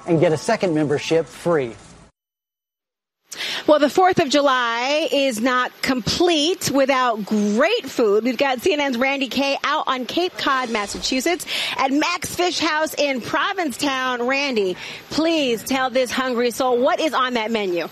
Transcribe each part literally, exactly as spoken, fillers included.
and get a second membership free. Well, the fourth of July is not complete without great food. We've got C N N's Randy Kay out on Cape Cod, Massachusetts at Max Fish House in Provincetown. Randy, please tell this hungry soul what is on that menu.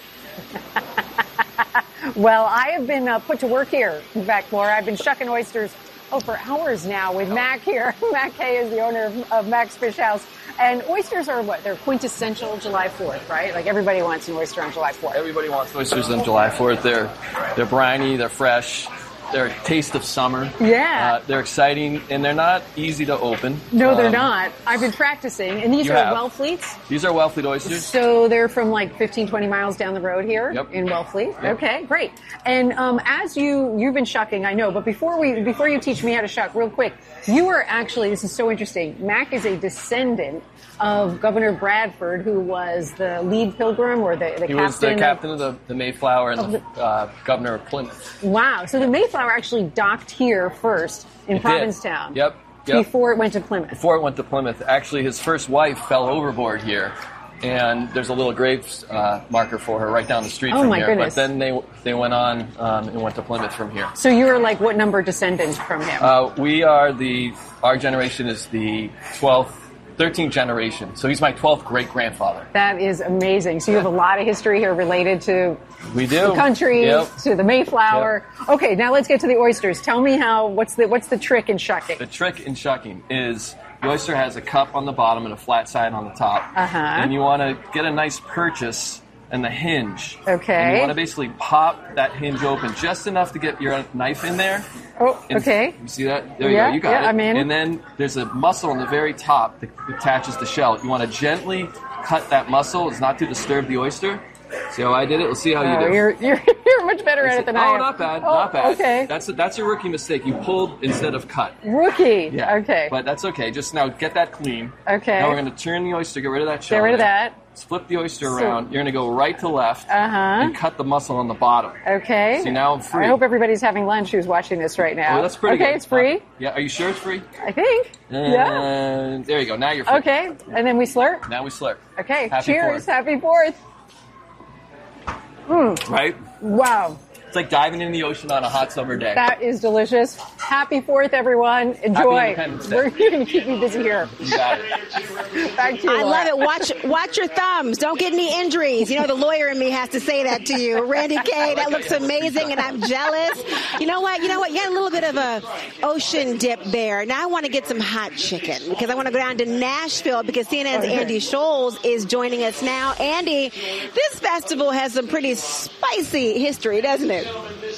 Well, I have been uh, put to work here. In fact, Laura, I've been shucking oysters oh, for hours now with Mac here. Mac Kay is the owner of, of Max Fish House. And oysters are what? They're quintessential July fourth, right? Like everybody wants an oyster on July fourth. Everybody wants oysters on July fourth. They're they're briny, they're fresh, they're a taste of summer. Yeah. Uh, they're exciting, and they're not easy to open. No, they're um, not. I've been practicing. And these You are have. Wellfleets? These are Wellfleet oysters. So they're from like fifteen, twenty miles down the road here Yep. in Wellfleet. Yep. Okay, great. And um, as you, you've been shucking, I know, but before we, before you teach me how to shuck, real quick, you are actually, this is so interesting, Mac is a descendant of Governor Bradford, who was the lead pilgrim or the, the he captain. was the of, captain of the, the Mayflower and of the, uh, governor of Plymouth. Wow. So the Mayflower actually docked here first in It did. Provincetown. Yep. Yep. Before it went to Plymouth. Before it went to Plymouth. Actually, his first wife fell overboard here, and there's a little grave uh, marker for her right down the street Oh, from my here. goodness. But then they they went on um, and went to Plymouth from here. So you're like what number descendant from him? Uh, we are the, our generation is the twelfth, thirteenth generation. So he's my twelfth great-grandfather. That is amazing. So you have a lot of history here related to We do. the country, Yep. to the Mayflower. Yep. Okay, now let's get to the oysters. Tell me how, what's the what's the trick in shucking? The trick in shucking is the oyster has a cup on the bottom and a flat side on the top. Uh-huh. And you want to get a nice purchase and the hinge. Okay. And you want to basically pop that hinge open just enough to get your knife in there. Oh, And okay. You see that? There you Yeah, go. You got yeah, it. I'm in. And then there's a muscle on the very top that attaches the shell. You want to gently cut that muscle. It's not to disturb the oyster. See how I did it? Let's see how you Oh, do. you're, you're, you're much better at it than I oh, am. not bad. Oh, not bad. Okay. That's a, that's a rookie mistake. You pulled instead of cut. Rookie. Yeah. Okay. But that's okay. Just now get that clean. Okay. Now we're going to turn the oyster, get rid of that shell. Get rid of that. Flip the oyster So- around. You're going to go right to left Uh-huh. and cut the muscle on the bottom. Okay. See, now I'm free. I hope everybody's having lunch who's watching this right now. Oh, that's pretty okay, good. it's free? Uh, yeah, are you sure it's free? I think. And Yeah. there you go. Now you're free. Okay, and then we slurp? Now we slurp. Okay, Happy cheers. Fourth. Happy Fourth. Right? Wow. It's like diving in the ocean on a hot summer day. That is delicious. Happy Fourth, everyone. Enjoy. Independence Day. We're you're going to keep me busy here. You got it. Back to you. I Laura. love it. Watch watch your thumbs. Don't get any injuries. You know, the lawyer in me has to say that to you. Randy Kay, that looks amazing, and I'm jealous. You know what? You know what? You got a little bit of a ocean dip there. Now I want to get some hot chicken because I want to go down to Nashville because C N N's Andy Scholes is joining us now. Andy, this festival has some pretty spicy history, doesn't it?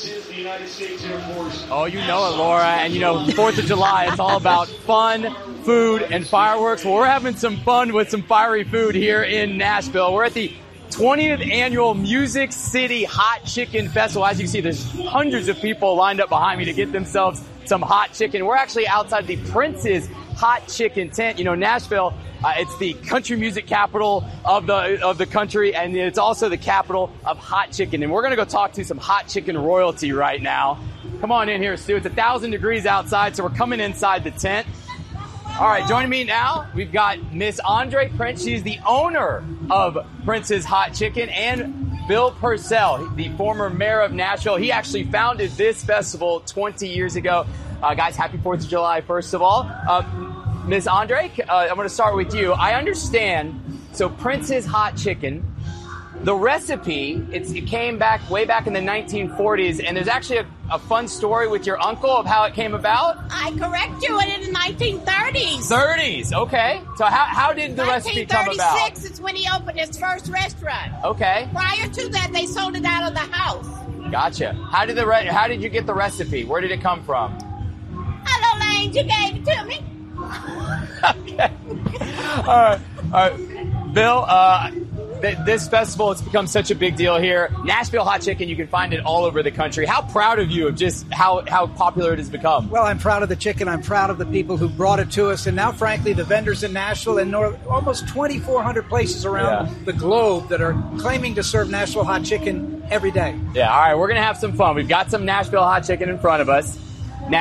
Oh, you know it, Laura. And, you know, fourth of July, it's all about fun, food, and fireworks. Well, we're having some fun with some fiery food here in Nashville. We're at the twentieth Annual Music City Hot Chicken Festival. As you can see, there's hundreds of people lined up behind me to get themselves some hot chicken. We're actually outside the Prince's Hot Chicken tent. You know, Nashville, uh, it's the country music capital of the of the country, and it's also the capital of hot chicken. And we're going to go talk to some hot chicken royalty right now. Come on in here, Stu. It's one thousand degrees outside, so we're coming inside the tent. All right, joining me now, we've got Miss Andre Prince. She's the owner of Prince's Hot Chicken, and Bill Purcell, the former mayor of Nashville. He actually founded this festival twenty years ago. Uh, guys, happy fourth of July, first of all. Uh, Miss Andre, uh, I'm going to start with you. I understand, so Prince's Hot Chicken, the recipe, it's, it came back way back in the nineteen forties, and there's actually a, a fun story with your uncle of how it came about. I correct you, in the nineteen thirties. thirties, okay. So how, how did the recipe come about? nineteen thirty-six is when he opened his first restaurant. Okay, Prior to that, they sold it out of the house. gotcha. How did the re- how did you get the recipe? Where did it come from? Hello, Lane, you gave it to me. Okay. All right. All right. Bill, uh, th- this festival, it's become such a big deal here. Nashville Hot Chicken, you can find it all over the country. How proud of you of just how, how popular it has become? Well, I'm proud of the chicken. I'm proud of the people who brought it to us. And now, frankly, the vendors in Nashville and North, almost twenty-four hundred places around Yeah. the globe that are claiming to serve Nashville hot chicken every day. Yeah, all right, we're going to have some fun. We've got some Nashville Hot Chicken in front of us. Now,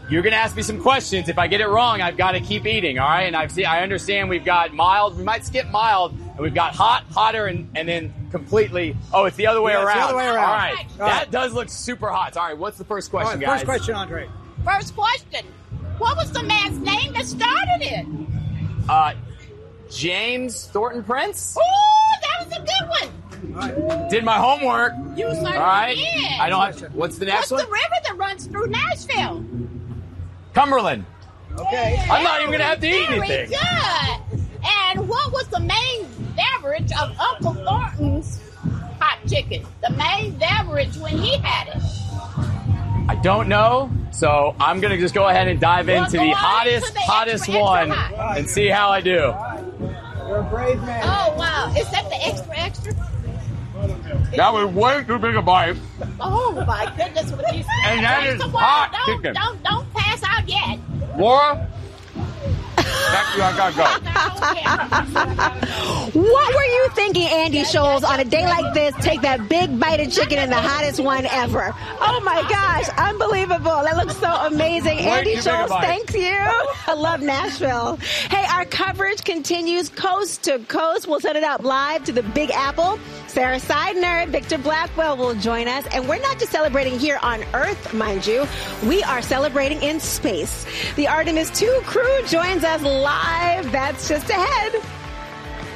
you're going to ask me some questions. If I get it wrong, I've got to keep eating, all right? And I've seen, I understand we've got mild. We might skip mild, and we've got hot, hotter, and, and then completely. Oh, it's the other way Yeah, it's around. the other way around. All right. All that right. does look super hot. All right, what's the first All question, right, guys? first question, Andre. First question. What was the man's name that started it? Uh, James Thornton Prince? Ooh, that was a good one. Did my homework. You certainly All right. did. I don't have. What's the next What's one? the river that runs through Nashville? Cumberland. Okay. I'm not even going to have to eat Very anything. good. And what was the main beverage of Uncle Thornton's hot chicken? The main beverage when he had it. I don't know, so I'm going to just go ahead and dive Well, into go the on hottest, into the hottest extra, extra one hot. and see how I do. You're a brave man. Oh, wow. Is that the extra, extra? That was way too big a bite. Oh, my goodness. What you And that Drink is some water. hot don't, chicken. Don't, don't pass out yet. Laura, back to you. I gotta go. What were you thinking, Andy Scholes, on a day like this? Take that big bite of chicken and the hottest one ever. Oh my gosh, unbelievable. That looks so amazing. Andy too big a Scholes, bite. thank you. I love Nashville. Hey, our coverage continues coast to coast. We'll set it up live to the Big Apple. Sarah Seidner, Victor Blackwell will join us. And we're not just celebrating here on Earth, mind you. We are celebrating in space. The Artemis two crew joins us live. That's just ahead.